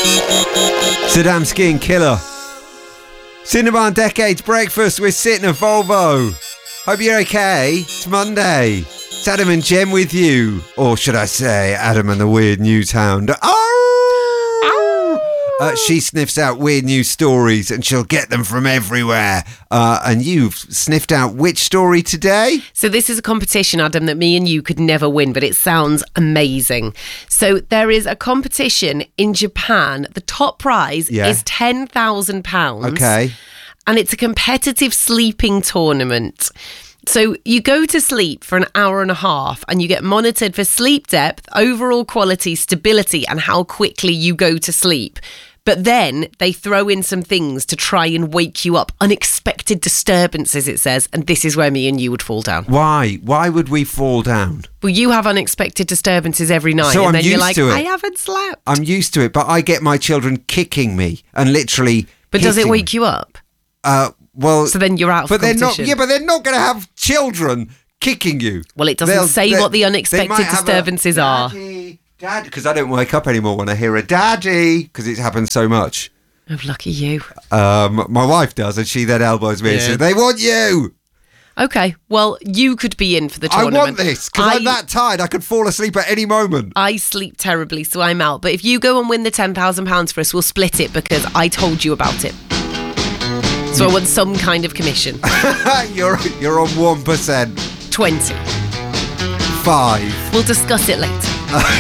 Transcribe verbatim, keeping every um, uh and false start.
Saddam Skin Killer. Cinnabon Decades Breakfast with Sit and Volvo. Hope you're okay. It's Monday. It's Adam and Jem with you. Or should I say Adam and the Weird News Hound. Oh! Uh, she sniffs out weird news stories and she'll get them from everywhere. Uh, and you've sniffed out which story today? So this is a competition, Adam, that me and you could never win, but it sounds amazing. So there is a competition in Japan. The top prize Yeah. is ten thousand pounds. Okay. And it's a competitive sleeping tournament. So you go to sleep for an hour and a half and you get monitored for sleep depth, overall quality, stability, and how quickly you go to sleep. But then they throw in some things to try and wake you up. Unexpected disturbances, it says. And this is where me and you would fall down. Why? Why would we fall down? Well, you have unexpected disturbances every night. So and I'm then you're used like, to it. I haven't slept. I'm used to it, but I get my children kicking me and literally But does it hitting wake me. you up? Uh, well, So then you're out of but they're competition. not. Yeah, but they're not going to have children kicking you. Well, it doesn't They'll- say they- what the they unexpected might have a disturbances are. Daddy, dad, because I don't wake up anymore when I hear a daddy because it's happened so much. Oh, lucky you. Um, my wife does, and she then elbows me and Yeah. says, "They want you." Okay, well, you could be in for the I tournament. want this because I'm that tired. I could fall asleep at any moment. I sleep terribly, so I'm out. But if you go and win the ten thousand pounds for us, we'll split it because I told you about it. So I want some kind of commission. you're you're on one percent. twenty. Five. We'll discuss it later.